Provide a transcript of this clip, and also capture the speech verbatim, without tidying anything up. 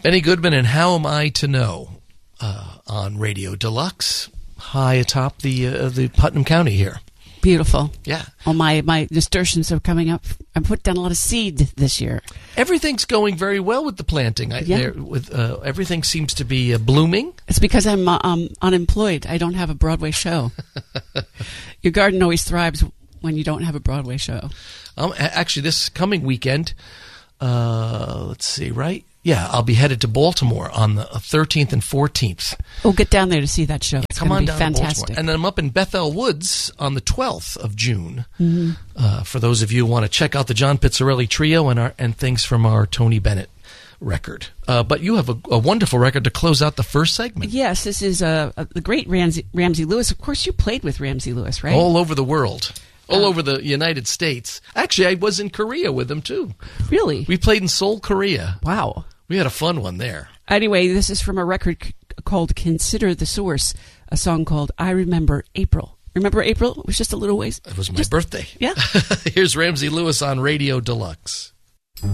Benny Goodman and How Am I to Know uh, on Radio Deluxe, high atop the uh, the Putnam County here. Beautiful. Yeah. Oh, my, my nasturtiums are coming up. I put down a lot of seed this year. Everything's going very well with the planting. I, Yeah. with uh, everything seems to be uh, blooming. It's because I'm uh, um, unemployed. I don't have a Broadway show. Your garden always thrives when you don't have a Broadway show. Um, a- actually, this coming weekend, uh, let's see, right? Yeah, I'll be headed to Baltimore on the thirteenth and fourteenth. Oh, get down there to see that show. It's Come going on to be down to fantastic. Baltimore. And then I'm up in Bethel Woods on the twelfth of June. Mm-hmm. Uh, for those of you who want to check out the John Pizzarelli Trio and our and things from our Tony Bennett record. Uh, but you have a, a wonderful record to close out the first segment. Yes, this is uh, uh, the great Ramsey, Ramsey Lewis. Of course, you played with Ramsey Lewis, right? All over the world. All Uh, over the United States. Actually, I was in Korea with him, too. Really? We played in Seoul, Korea. Wow. We had a fun one there. Anyway, this is from a record c- called Consider the Source, a song called I Remember April. Remember April? It was just a little ways. It was my Just- birthday. Yeah. Here's Ramsey Lewis on Radio Deluxe.